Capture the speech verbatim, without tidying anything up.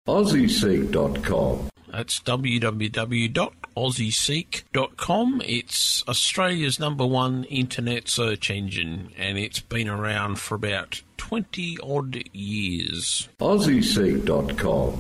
aussie seek dot com. That's w w w dot aussie seek dot com. It's Australia's number one internet search engine, and it's been around for about twenty odd years. aussie seek dot com.